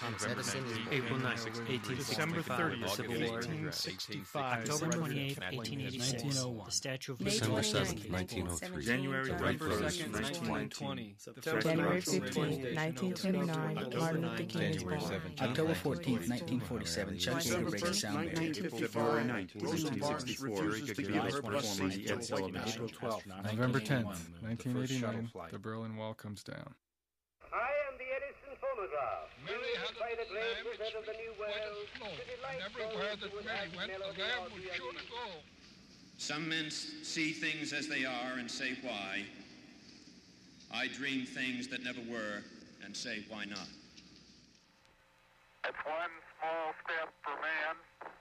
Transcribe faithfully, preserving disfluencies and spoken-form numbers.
Thomas Edison is born. April ninth, eighteen December sixty-five, thirtieth, Civil War. eighteen sixty-five. October December twenty-eighth, eighteen eighty-six, nineteen oh one. the Statue of May Liberty. December twenty-ninth, seventh, nineteen oh three. January Right first, first, nineteen twenty. January fifteenth, nineteen twenty-nine, Martin Luther King is January born. seventeenth, October fourteenth, nineteen forty-seven, Chuck Yeager breaks the sound barrier. February nineteenth, nineteen sixty-four, Gagarin's perform on the Ed Sullivan Show. November tenth, nineteen eighty-nine, the Berlin Wall comes down. I am the Edison phonograph. Mary had by the a great lamb which wizard of the New went World. slow, to delight and everywhere those that who would Mary have went, the melody lamb or would the surely music. go. Some men see things as they are and say why. I dream things that never were and say why not. It's one small step for man,